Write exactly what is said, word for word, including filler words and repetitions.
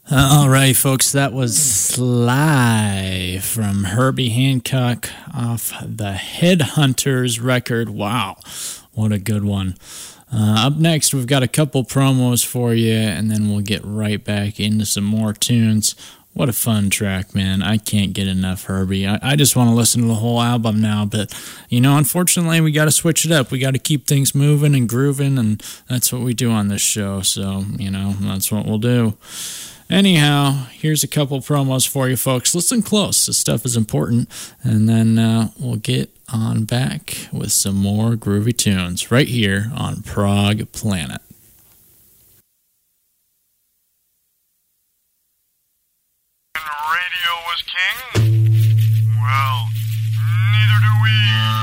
All right, folks, that was Sly from Herbie Hancock off the Headhunters record. Wow, what a good one. Uh, up next, we've got a couple promos for you, and then we'll get right back into some more tunes. What a fun track, man. I can't get enough Herbie. I, I just want to listen to the whole album now, but, you know, unfortunately, we got to switch it up. We got to keep things moving and grooving, and that's what we do on this show, so, you know, that's what we'll do. Anyhow, here's a couple promos for you folks. Listen close. This stuff is important. And then uh, we'll get on back with some more groovy tunes right here on Prog Planet. Radio was king? Well, neither do we.